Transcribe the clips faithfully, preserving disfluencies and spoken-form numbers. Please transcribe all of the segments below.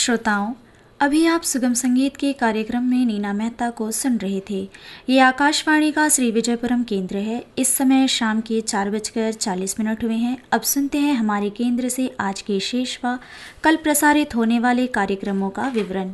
श्रोताओं, अभी आप सुगम संगीत के कार्यक्रम में नीना मेहता को सुन रहे थे। ये आकाशवाणी का श्री विजयपुरम केंद्र है। इस समय शाम के चार बजकर चालीस मिनट हुए हैं। अब सुनते हैं हमारे केंद्र से आज के शेष व कल प्रसारित होने वाले कार्यक्रमों का विवरण।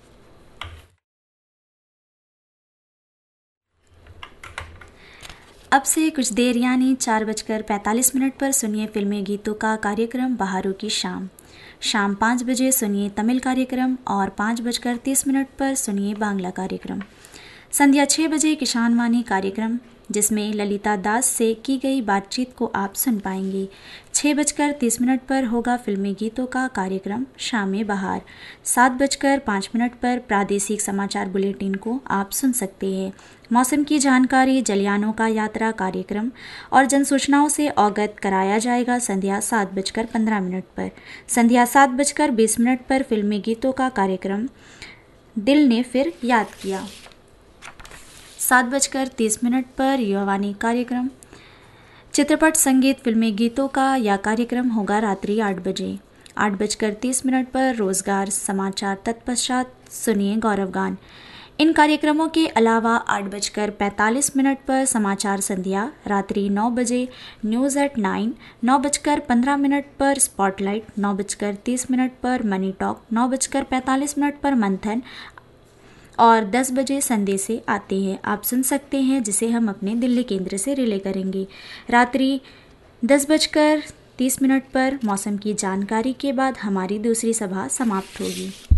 अब से कुछ देर यानी चार बजकर पैंतालीस मिनट पर सुनिए फिल्मी गीतों का कार्यक्रम बहारों की शाम। शाम पाँच बजे सुनिए तमिल कार्यक्रम और पाँच बजकर तीस मिनट पर सुनिए बांग्ला कार्यक्रम। संध्या छः बजे किसान वाणी कार्यक्रम, जिसमें ललिता दास से की गई बातचीत को आप सुन पाएंगे। छः बजकर तीस मिनट पर होगा फिल्मी गीतों का कार्यक्रम शाम बहार। सात बजकर पाँच मिनट पर प्रादेशिक समाचार बुलेटिन को आप सुन सकते हैं। मौसम की जानकारी, जलयानों का यात्रा कार्यक्रम और जन सूचनाओं से अवगत कराया जाएगा संध्या सात बजकर पंद्रह मिनट पर। संध्या सात बजकर बीस मिनट पर फिल्मी गीतों का कार्यक्रम दिल ने फिर याद किया। सात बजकर तीस मिनट पर युवावाणी कार्यक्रम, चित्रपट संगीत फिल्मी गीतों का यह कार्यक्रम होगा रात्रि आठ बजे। आठ बजकर तीस मिनट पर रोजगार समाचार, तत्पश्चात सुनिए गौरव गान। इन कार्यक्रमों के अलावा आठ बजकर पैंतालीस मिनट पर समाचार संध्या, रात्रि नौ बजे न्यूज़ एट नाइन, नौ बजकर पंद्रह मिनट पर स्पॉटलाइट, नौ बजकर तीस मिनट पर मनी टॉक, नौ बजकर पैंतालीस मिनट पर मंथन और दस बजे संदेशे आते हैं आप सुन सकते हैं, जिसे हम अपने दिल्ली केंद्र से रिले करेंगे। रात्रि दस बजकर तीस मिनट पर मौसम की जानकारी के बाद हमारी दूसरी सभा समाप्त होगी।